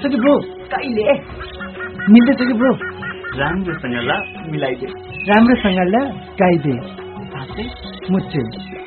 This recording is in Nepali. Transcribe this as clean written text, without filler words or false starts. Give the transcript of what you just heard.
लाग्छ कि ब्रो? कहिले मिल्दैछ कि ब्रो? राम्रोसँग ल मिलाइदे। राम्रोसँग ल गाइदे। साथै मुच्छु